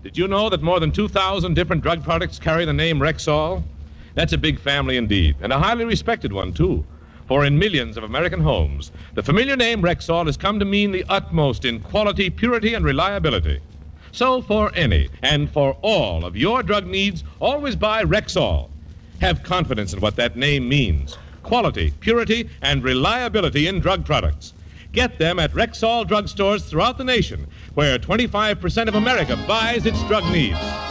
Did you know that more than 2,000 different drug products carry the name Rexall? That's a big family indeed, and a highly respected one, too. For in millions of American homes, the familiar name Rexall has come to mean the utmost in quality, purity, and reliability. So for any and for all of your drug needs, always buy Rexall. Have confidence in what that name means. Quality, purity, and reliability in drug products. Get them at Rexall drugstores throughout the nation, where 25% of America buys its drug needs.